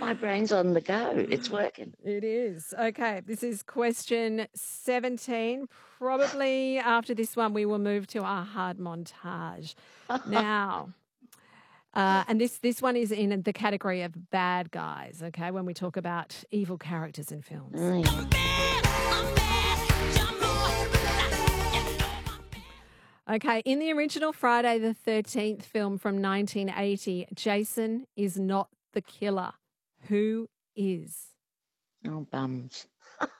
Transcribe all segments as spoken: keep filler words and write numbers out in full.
My brain's on the go. It's working. It is. Okay, this is question seventeen. Probably after this one, we will move to our hard montage. Now, uh, and this, this one is in the category of bad guys, okay, when we talk about evil characters in films. Mm. Okay, in the original Friday the thirteenth film from nineteen eighty, Jason is not the killer. Who is? Oh, bums.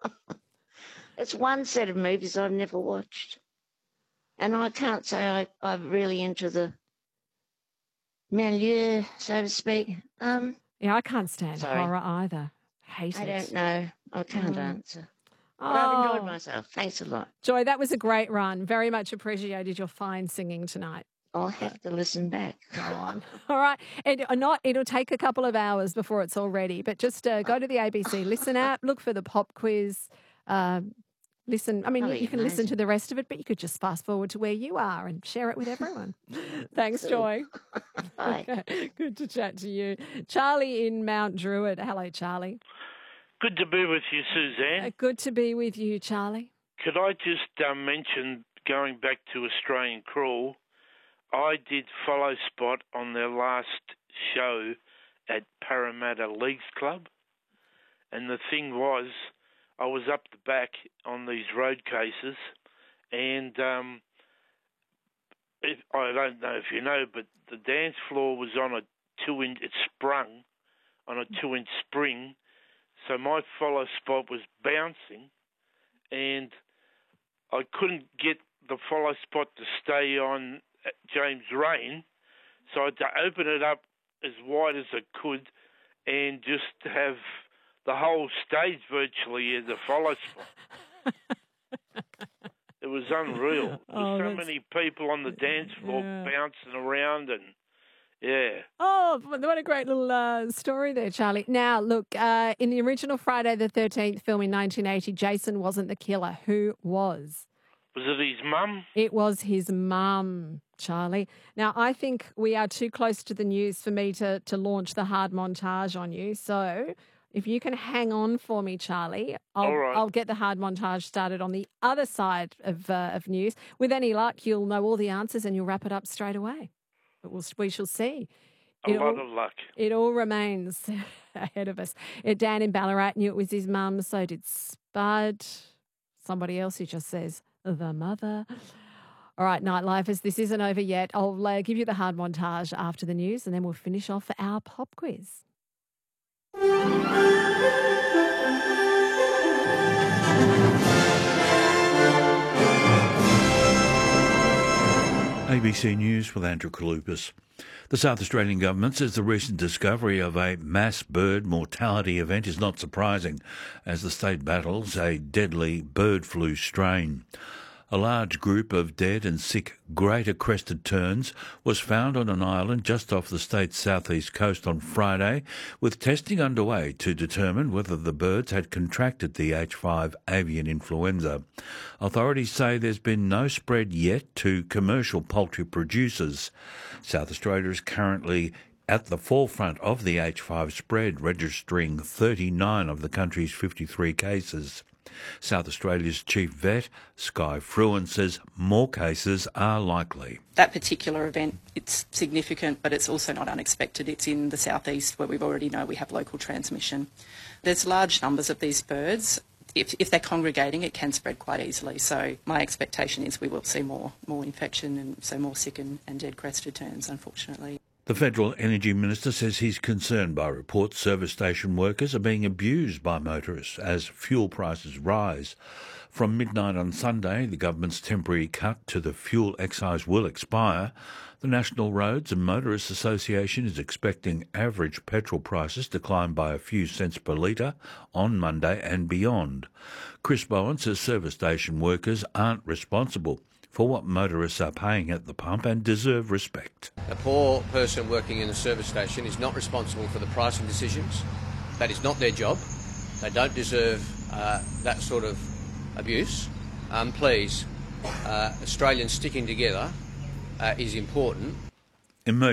It's one set of movies I've never watched. And I can't say I, I'm really into the milieu, so to speak. Um, Yeah, I can't stand sorry. horror either. Hate I it. don't know. I can't Mm. answer. Oh, But I've enjoyed myself. Thanks a lot. Joy, that was a great run. Very much appreciated your fine singing tonight. I'll have to listen back. Go on. All right. It, uh, not, it'll take a couple of hours before it's all ready, but just uh, go to the A B C Listen app, look for the pop quiz, um, listen. I mean, Oh, you, you can listen amazing. to the rest of it, but you could just fast forward to where you are and share it with everyone. Thanks, Joy. Bye. Okay. Good to chat to you. Charlie in Mount Druitt. Hello, Charlie. Good to be with you, Suzanne. Uh, good to be with you, Charlie. Could I just uh, mention, going back to Australian Crawl, I did follow Spot on their last show at Parramatta Leagues Club, and the thing was, I was up the back on these road cases, and um, if, I don't know if you know, but the dance floor was on a two-inch, it sprung on a two-inch spring, so my follow Spot was bouncing, and I couldn't get the follow Spot to stay on James Rain, so I had to open it up as wide as I could and just have the whole stage virtually as a follow Spot. It was unreal. Oh, There's so that's- many people on the dance floor Yeah. bouncing around, and yeah. Oh, what a great little uh, story there, Charlie. Now, look, uh, in the original Friday the thirteenth film in nineteen eighty, Jason wasn't the killer. Who was? Was it his mum? It was his mum, Charlie. Now, I think we are too close to the news for me to, to launch the hard montage on you. So if you can hang on for me, Charlie, I'll, All right. I'll get the hard montage started on the other side of, uh, of news. With any luck, you'll know all the answers and you'll wrap it up straight away. But we'll, we shall see. A It lot all- of luck. It all remains ahead of us. Uh, Dan in Ballarat knew it was his mum, so did Spud. Somebody else who just says, the mother. All right, Nightlifers, this isn't over yet. I'll uh, give you the hard montage after the news and then we'll finish off our pop quiz. A B C News with Andrew Kalupas. The South Australian Government says the recent discovery of a mass bird mortality event is not surprising as the state battles a deadly bird flu strain. A large group of dead and sick greater crested terns was found on an island just off the state's southeast coast on Friday, with testing underway to determine whether the birds had contracted the H five avian influenza. Authorities say there's been no spread yet to commercial poultry producers. South Australia is currently at the forefront of the H five spread, registering thirty-nine of the country's fifty-three cases. South Australia's chief vet, Sky Fruin, says more cases are likely. That particular event, it's significant, but it's also not unexpected. It's in the southeast where we already know we have local transmission. There's large numbers of these birds. If, if they're congregating, it can spread quite easily. So my expectation is we will see more more infection and so more sick and, and dead crested terns, unfortunately. The Federal Energy Minister says he's concerned by reports service station workers are being abused by motorists as fuel prices rise. From midnight on Sunday, the government's temporary cut to the fuel excise will expire. The National Roads and Motorists Association is expecting average petrol prices to climb by a few cents per litre on Monday and beyond. Chris Bowen says service station workers aren't responsible for what motorists are paying at the pump and deserve respect. A poor person working in a service station is not responsible for the pricing decisions. That is not their job. They don't deserve uh, that sort of abuse. Um, please, uh, Australians sticking together uh, is important. Emergency